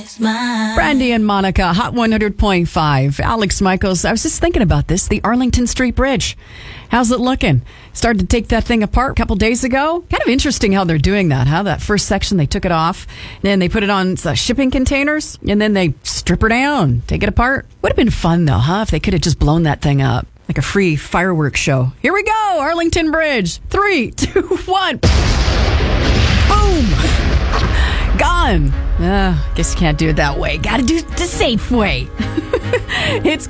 Brandy and Monica, Hot 100.5. Alex Michaels, I was just thinking about this, the Arlington Street Bridge. How's it looking? Started to take that thing apart a couple days ago. Kind of interesting how they're doing that, huh? That first section, they took it off, then they put it on shipping containers, and then they strip her down, take it apart. Would have been fun, though, huh? If they could have just blown that thing up. Like a free fireworks show. Here we go, Arlington Bridge. 3, 2, 1. Boom! Gone. Guess you can't do it that way. Gotta do it the safe way. It's